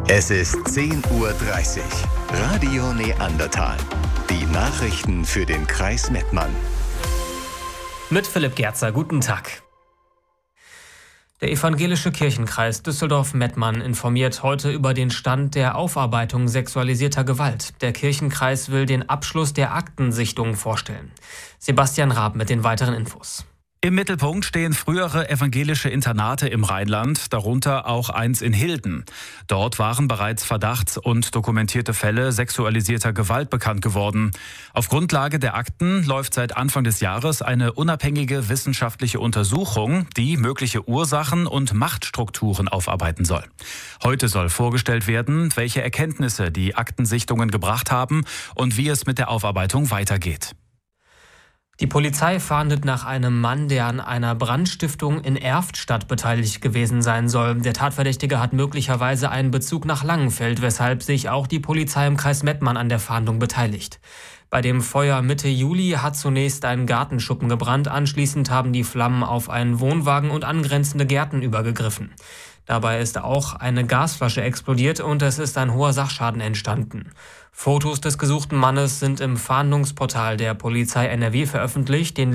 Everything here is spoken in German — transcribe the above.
Es ist 10:30 Uhr. Radio Neandertal. Die Nachrichten für den Kreis Mettmann. Mit Philipp Gerzer, guten Tag. Der Evangelische Kirchenkreis Düsseldorf-Mettmann informiert heute über den Stand der Aufarbeitung sexualisierter Gewalt. Der Kirchenkreis will den Abschluss der Aktensichtung vorstellen. Sebastian Raab mit den weiteren Infos. Im Mittelpunkt stehen frühere evangelische Internate im Rheinland, darunter auch eins in Hilden. Dort waren bereits Verdachts- und dokumentierte Fälle sexualisierter Gewalt bekannt geworden. Auf Grundlage der Akten läuft seit Anfang des Jahres eine unabhängige wissenschaftliche Untersuchung, die mögliche Ursachen und Machtstrukturen aufarbeiten soll. Heute soll vorgestellt werden, welche Erkenntnisse die Aktensichtungen gebracht haben und wie es mit der Aufarbeitung weitergeht. Die Polizei fahndet nach einem Mann, der an einer Brandstiftung in Erftstadt beteiligt gewesen sein soll. Der Tatverdächtige hat möglicherweise einen Bezug nach Langenfeld, weshalb sich auch die Polizei im Kreis Mettmann an der Fahndung beteiligt. Bei dem Feuer Mitte Juli hat zunächst ein Gartenschuppen gebrannt. Anschließend haben die Flammen auf einen Wohnwagen und angrenzende Gärten übergegriffen. Dabei ist auch eine Gasflasche explodiert und es ist ein hoher Sachschaden entstanden. Fotos des gesuchten Mannes sind im Fahndungsportal der Polizei NRW veröffentlicht. Den